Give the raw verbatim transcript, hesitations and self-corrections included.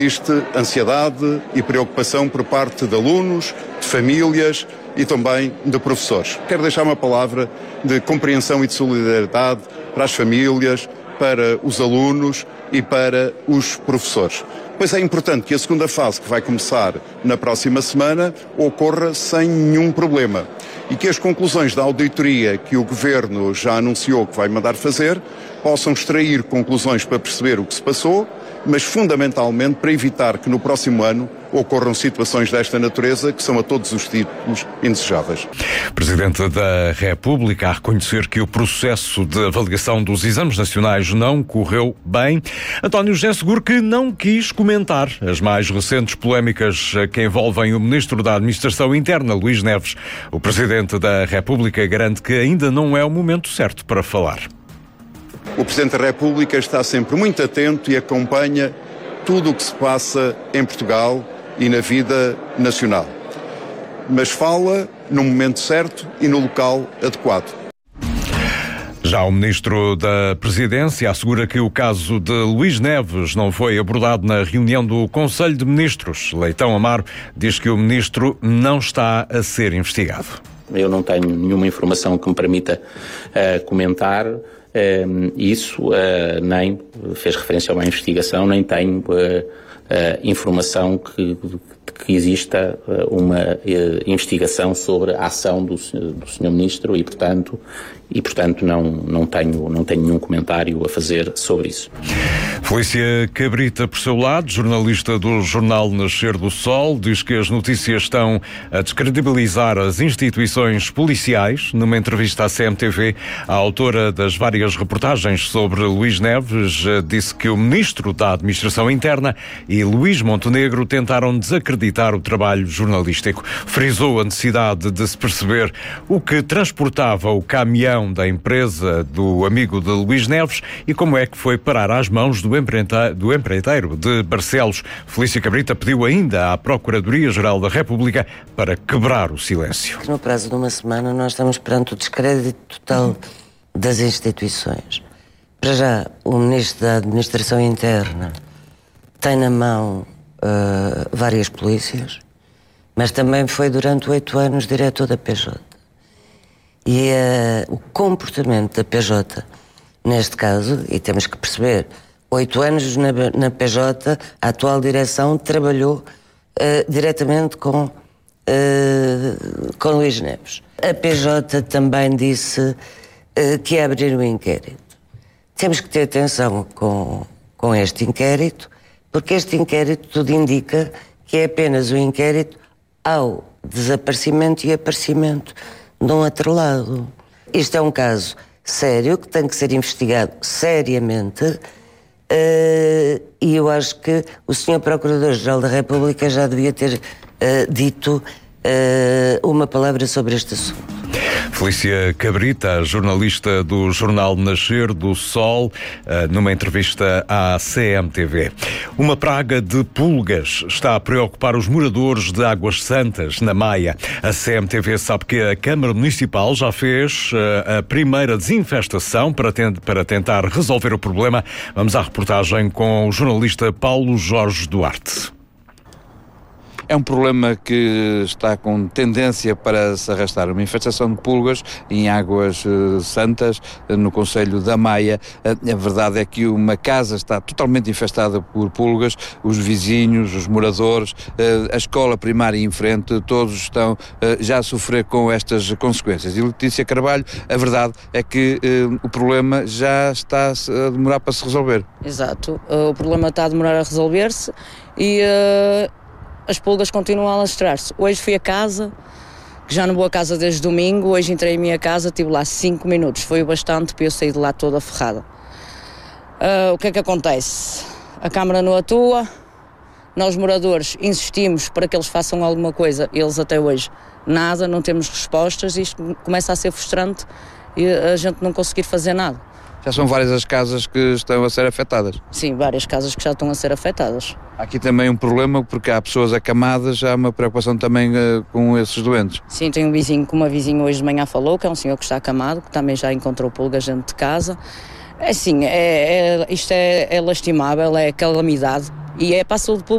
Existe ansiedade e preocupação por parte de alunos, de famílias e também de professores. Quero deixar uma palavra de compreensão e de solidariedade para as famílias, para os alunos e para os professores. Pois é importante que a segunda fase, que vai começar na próxima semana, ocorra sem nenhum problema e que as conclusões da auditoria que o Governo já anunciou que vai mandar fazer possam extrair conclusões para perceber o que se passou, mas fundamentalmente para evitar que no próximo ano ocorram situações desta natureza que são a todos os títulos indesejáveis. Presidente da República a reconhecer que o processo de avaliação dos exames nacionais não correu bem. António José Seguro que não quis comentar as mais recentes polémicas que envolvem o Ministro da Administração Interna, Luís Neves. O Presidente da República garante que ainda não é o momento certo para falar. O Presidente da República está sempre muito atento e acompanha tudo o que se passa em Portugal e na vida nacional. Mas fala no momento certo e no local adequado. Já o Ministro da Presidência assegura que o caso de Luís Neves não foi abordado na reunião do Conselho de Ministros. Leitão Amaro diz que o Ministro não está a ser investigado. Eu não tenho nenhuma informação que me permita uh, comentar uh, isso, uh, nem fez referência a uma investigação, nem tenho uh, uh, informação que, que exista uh, uma uh, investigação sobre a ação do, do senhor Ministro e, portanto, e, portanto não, não, tenho, não tenho nenhum comentário a fazer sobre isso. Felícia Cabrita, por seu lado, jornalista do jornal Nascer do Sol, diz que as notícias estão a descredibilizar as instituições policiais. Numa entrevista à C M T V, a autora das várias reportagens sobre Luís Neves disse que o Ministro da Administração Interna e Luís Montenegro tentaram desacreditar o trabalho jornalístico. Frisou a necessidade de se perceber o que transportava o caminhão da empresa do amigo de Luís Neves e como é que foi parar às mãos do empreiteiro, do empreiteiro de Barcelos. Felícia Cabrita pediu ainda à Procuradoria-Geral da República para quebrar o silêncio. No prazo de uma semana nós estamos perante o descrédito total das instituições. Para já, o Ministro da Administração Interna tem na mão uh, várias polícias, mas também foi durante oito anos diretor da P J. E uh, o comportamento da P J, neste caso, e temos que perceber, oito anos na, na P J, a atual direção trabalhou uh, diretamente com, uh, com Luís Neves. A P J também disse uh, que ia abrir um inquérito. Temos que ter atenção com, com este inquérito, porque este inquérito tudo indica que é apenas um inquérito ao desaparecimento e aparecimento de um atrelado. Isto é um caso sério que tem que ser investigado seriamente uh, e eu acho que o senhor Procurador-Geral da República já devia ter uh, dito uh, uma palavra sobre este assunto. Felícia Cabrita, jornalista do jornal Nascer do Sol, numa entrevista à C M T V. Uma praga de pulgas está a preocupar os moradores de Águas Santas, na Maia. A C M T V sabe que a Câmara Municipal já fez a primeira desinfestação para, para tentar resolver o problema. Vamos à reportagem com o jornalista Paulo Jorge Duarte. É um problema que está com tendência para se arrastar. Uma infestação de pulgas em Águas uh, Santas, uh, no concelho da Maia. Uh, a verdade é que uma casa está totalmente infestada por pulgas, os vizinhos, os moradores, uh, a escola primária em frente, todos estão uh, já a sofrer com estas consequências. E Letícia Carvalho, a verdade é que uh, o problema já está a demorar para se resolver. Exato, uh, o problema está a demorar a resolver-se e... Uh... as pulgas continuam a alastrar-se. Hoje fui a casa, que já não vou a casa desde domingo, hoje entrei em minha casa, estive lá cinco minutos, foi o bastante para eu sair de lá toda ferrada. Uh, o que é que acontece? A Câmara não atua, nós moradores insistimos para que eles façam alguma coisa, eles até hoje nada, não temos respostas, isto começa a ser frustrante e a gente não conseguir fazer nada. Já são várias as casas que estão a ser afetadas? Sim, várias casas que já estão a ser afetadas. Há aqui também um problema porque há pessoas acamadas, já há uma preocupação também uh, com esses doentes. Sim, tem um vizinho, como uma vizinha hoje de manhã falou, que é um senhor que está acamado, que também já encontrou pulgas dentro de casa. É assim, é, é, isto é, é lastimável, é calamidade e é para a saúde pública.